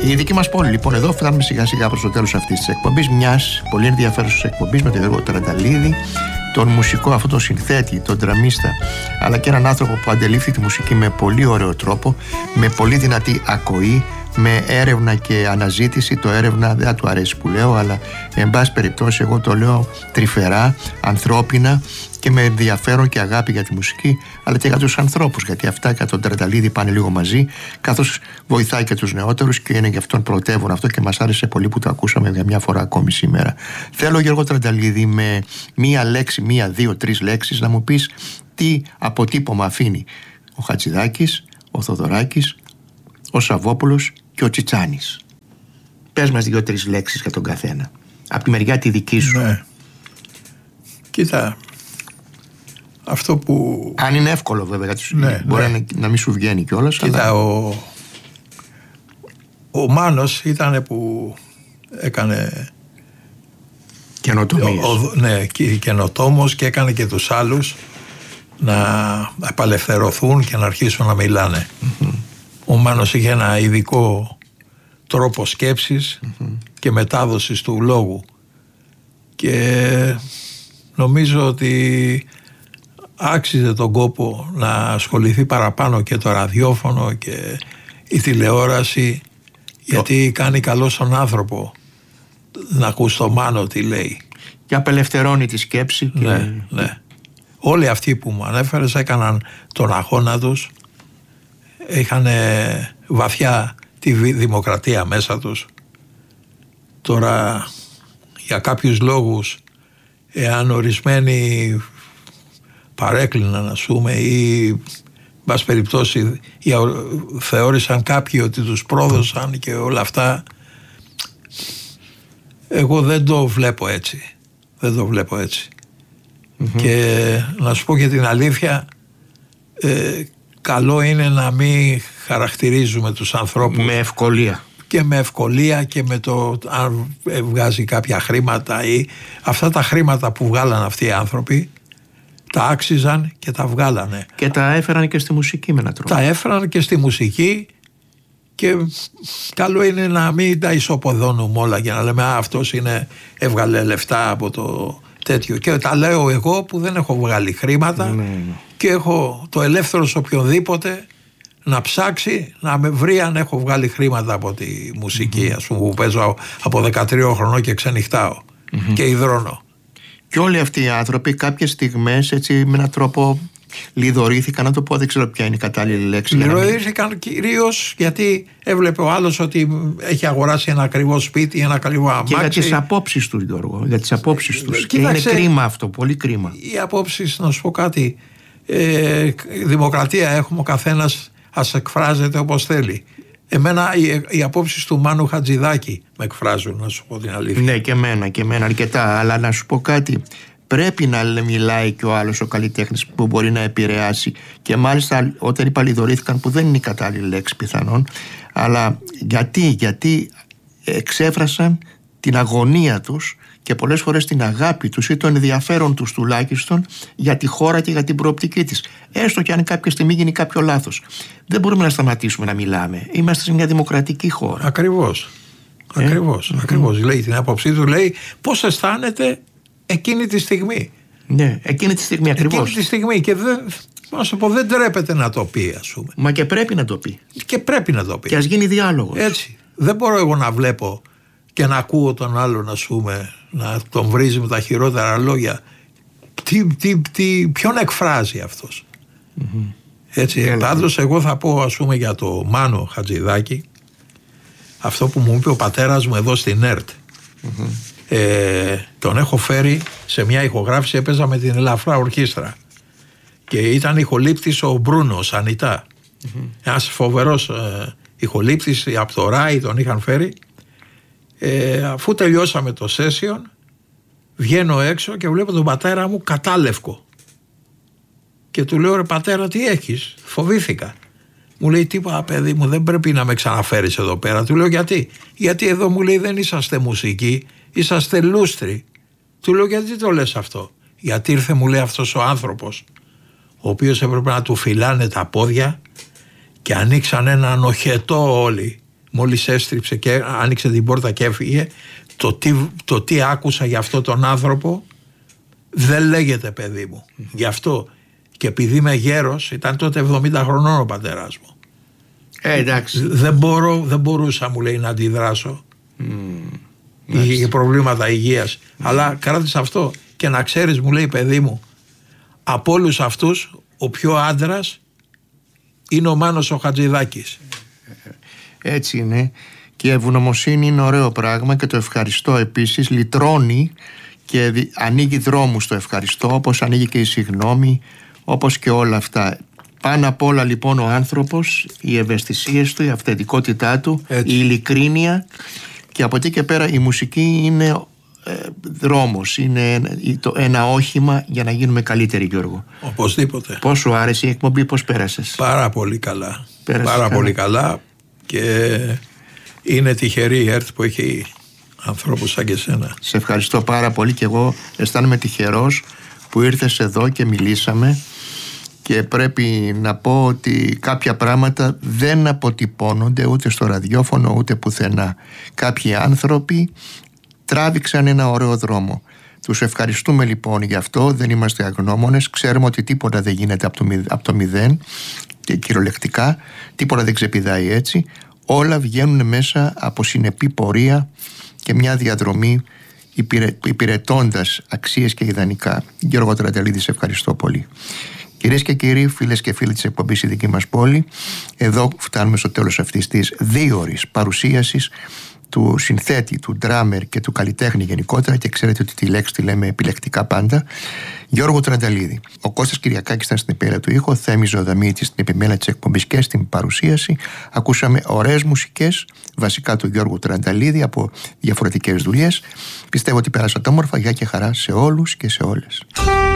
Η δική μας πόλη, λοιπόν, εδώ φτάνουμε σιγά σιγά προς το τέλος αυτής της εκπομπής, μιας πολύ ενδιαφέρουσας εκπομπής με τον Γιώργο Τρανταλίδη, τον μουσικό αυτό τον συνθέτη, τον ντραμίστα, αλλά και έναν άνθρωπο που αντελήφθη τη μουσική με πολύ ωραίο τρόπο, με πολύ δυνατή ακοή, με έρευνα και αναζήτηση. Το έρευνα δεν του αρέσει που λέω, αλλά εν πάση περιπτώσει εγώ το λέω τρυφερά, ανθρώπινα και με ενδιαφέρον και αγάπη για τη μουσική, αλλά και για τους ανθρώπους, γιατί αυτά και τον Τρανταλίδη πάνε λίγο μαζί, καθώς βοηθάει και τους νεότερους και είναι γι' αυτόν πρωτεύον αυτό και μας άρεσε πολύ που το ακούσαμε για μια φορά ακόμη σήμερα. Θέλω, Γιώργο Τρανταλίδη, με μία λέξη, μία, δύο, τρεις λέξεις να μου πεις τι αποτύπωμα αφήνει ο Χατζηδάκης, ο Θοδωράκης, ο Σαββόπουλος και ο Τσιτσάνης. Πες μας δύο-τρεις λέξεις για τον καθένα. Από τη μεριά τη δική σου. Ναι. Κοίτα, αυτό που... Αν είναι εύκολο βέβαια, γιατί μπορεί να μην σου βγαίνει κιόλας. Κοίτα, αλλά... ο Μάνος ήταν που έκανε... Καινοτομίες. Ναι, καινοτόμος και έκανε και τους άλλους να απελευθερωθούν και να αρχίσουν να μιλάνε. Ο Μάνος είχε ένα ειδικό τρόπο σκέψης και μετάδοσης του λόγου και νομίζω ότι άξιζε τον κόπο να ασχοληθεί παραπάνω και το ραδιόφωνο και η τηλεόραση, γιατί κάνει καλό στον άνθρωπο να ακούς το Μάνο τι λέει και απελευθερώνει τη σκέψη και... Ναι. Όλοι αυτοί που μου ανέφερες έκαναν τον αγώνα τους, είχαν βαθιά τη δημοκρατία μέσα τους. Τώρα για κάποιους λόγους, εάν ορισμένοι παρέκλειναν, ας πούμε, ή μπας περιπτώσει θεώρησαν κάποιοι ότι τους πρόδωσαν και όλα αυτά, εγώ δεν το βλέπω έτσι. Και να σου πω και την αλήθεια, καλό είναι να μην χαρακτηρίζουμε τους ανθρώπους με ευκολία. Και με ευκολία και με το αν βγάζει κάποια χρήματα ή αυτά τα χρήματα που βγάλαν αυτοί οι άνθρωποι τα άξιζαν και τα βγάλανε. Και τα έφεραν και στη μουσική με έναν τρόπο. Τα έφεραν και στη μουσική και καλό είναι να μην τα ισοποδώνουμε όλα και να λέμε αυτός έβγαλε λεφτά από το τέτοιο. Και τα λέω εγώ που δεν έχω βγάλει χρήματα και έχω το ελεύθερο σε οποιονδήποτε να ψάξει να με βρει αν έχω βγάλει χρήματα από τη μουσική, ας πούμε, που παίζω από 13 χρονών και ξενυχτάω και υδρώνω. Και όλοι αυτοί οι άνθρωποι κάποιες στιγμές έτσι με έναν τρόπο λιδωρήθηκαν, να το πω, δεν ξέρω ποια είναι η κατάλληλη λέξη. Λιδωρήθηκαν κυρίως γιατί έβλεπε ο άλλος ότι έχει αγοράσει ένα ακριβό σπίτι, ένα ακριβό αμάξι. Και για τις απόψεις τους, Γιώργο, για τις απόψεις τους. Και είναι κρίμα αυτό, πολύ κρίμα. Οι απόψεις, να σου πω κάτι, δημοκρατία έχουμε, ο καθένας ας εκφράζεται όπως θέλει. Εμένα οι απόψεις του Μάνου Χατζηδάκη με εκφράζουν, να σου πω την αλήθεια. Ναι, και εμένα αρκετά, αλλά να σου πω κάτι. Πρέπει να μιλάει και ο άλλος ο καλλιτέχνης που μπορεί να επηρεάσει, και μάλιστα όταν είπα λιδωρήθηκαν, που δεν είναι η κατάλληλη λέξη πιθανόν, αλλά γιατί εξέφρασαν την αγωνία τους και πολλές φορές την αγάπη τους ή το ενδιαφέρον τους τουλάχιστον για τη χώρα και για την προοπτική της, έστω και αν κάποια στιγμή γίνει κάποιο λάθος. Δεν μπορούμε να σταματήσουμε να μιλάμε. Είμαστε σε μια δημοκρατική χώρα. Ακριβώς. Λέει την άποψή του, λέει πώς αισθάνεται εκείνη τη στιγμή. Ναι, εκείνη τη στιγμή ακριβώς. Εκείνη τη στιγμή και δεν τρέπεται να το πει, ας πούμε. Μα και πρέπει να το πει. Και ας γίνει διάλογος. Έτσι. Δεν μπορώ εγώ να βλέπω και να ακούω τον άλλον, ας πούμε, να τον βρίζει με τα χειρότερα λόγια. Ποιον εκφράζει αυτός. Έτσι. Πάντως εγώ θα πω, ας πούμε, για το Μάνο Χατζηδάκη αυτό που μου είπε ο πατέρας μου εδώ στην ΕΡΤ. Τον έχω φέρει σε μια ηχογράφηση, έπαιζα με την Ελαφρά Ορχήστρα και ήταν ηχολήπτης ο Μπρούνο Σανιτά, ένας φοβερός ηχολήπτης από το Ράι, τον είχαν φέρει. Αφού τελειώσαμε το session, βγαίνω έξω και βλέπω τον πατέρα μου κατάλευκο και του λέω, ρε πατέρα, τι έχεις? Φοβήθηκα. Μου λέει, τίποτα παιδί μου, δεν πρέπει να με ξαναφέρεις εδώ πέρα. Του λέω, γιατί εδώ, μου λέει, δεν είσαστε μουσικοί, είσαστε λούστροι. Του λέω, γιατί το λες αυτό? Γιατί ήρθε, μου λέει, αυτός ο άνθρωπος ο οποίος έπρεπε να του φυλάνε τα πόδια και ανοίξαν έναν οχετό όλοι μόλις έστριψε και άνοιξε την πόρτα και έφυγε, το τι άκουσα για αυτόν τον άνθρωπο δεν λέγεται, παιδί μου. Γι' αυτό και επειδή είμαι γέρος, ήταν τότε 70 χρονών ο πατέρας μου. Εντάξει. Δεν μπορούσα, μου λέει, να αντιδράσω. Είχε προβλήματα υγείας. Αλλά κράτησε αυτό. Και να ξέρεις, μου λέει, παιδί μου, από όλους αυτούς ο πιο άντρας είναι ο Μάνος ο Χατζηδάκης. Έτσι είναι. Και η ευγνωμοσύνη είναι ωραίο πράγμα και το ευχαριστώ επίσης λυτρώνει και ανοίγει δρόμους το ευχαριστώ, όπως ανοίγει και η συγγνώμη, όπως και όλα αυτά. Πάνω απ' όλα λοιπόν ο άνθρωπος, οι ευαισθησίες του, η αυθεντικότητά του, έτσι, η ειλικρίνεια, και από εκεί και πέρα η μουσική είναι δρόμος, είναι ένα όχημα για να γίνουμε καλύτεροι, Γιώργο. Οπωσδήποτε. Πώς σου άρεσε η εκπομπή, πώς πέρασες? Πάρα πολύ καλά. Πέρασες πολύ καλά, και είναι τυχερή η ΕΡΤ που έχει ανθρώπους σαν και σένα. Σε ευχαριστώ πάρα πολύ και εγώ αισθάνομαι τυχερός που ήρθες εδώ και μιλήσαμε, και πρέπει να πω ότι κάποια πράγματα δεν αποτυπώνονται ούτε στο ραδιόφωνο ούτε πουθενά. Κάποιοι άνθρωποι τράβηξαν ένα ωραίο δρόμο. Τους ευχαριστούμε λοιπόν γι' αυτό, δεν είμαστε αγνώμονες, ξέρουμε ότι τίποτα δεν γίνεται από το μηδέν και κυριολεκτικά, τίποτα δεν ξεπηδάει έτσι, όλα βγαίνουν μέσα από συνεπή πορεία και μια διαδρομή υπηρετώντας αξίες και ιδανικά. Γιώργο Τρανταλίδη, σε ευχαριστώ πολύ. Κυρίες και κύριοι, φίλες και φίλοι της εκπομπής «Η δική μας πόλη», εδώ φτάνουμε στο τέλος αυτής της 2ωρης παρουσίασης του συνθέτη, του ντράμερ και του καλλιτέχνη γενικότερα, και ξέρετε ότι τη λέξη τη λέμε επιλεκτικά πάντα, Γιώργο Τρανταλίδη. Ο Κώστας Κυριακάκης ήταν στην επιμέλεια του ήχου, ο Θέμης Ζωδαμίτης στην επιμέλεια της εκπομπής και στην παρουσίαση. Ακούσαμε ωραίες μουσικές, βασικά του Γιώργου Τρανταλίδη, από διαφορετικές δουλειές. Πιστεύω ότι πέρασατε όμορφα. Γεια και χαρά σε όλους και σε όλες.